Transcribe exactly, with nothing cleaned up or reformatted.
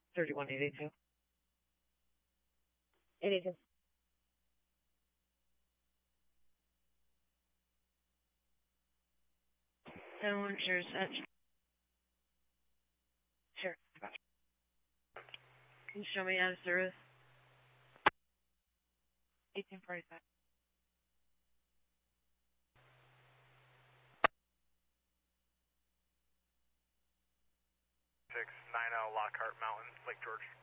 thirty-one eighty-two. eighty-two. And when you're set. Sure. Can you show me out of service? eighteen forty-five. six nine zero Lockhart Mountain, Lake George.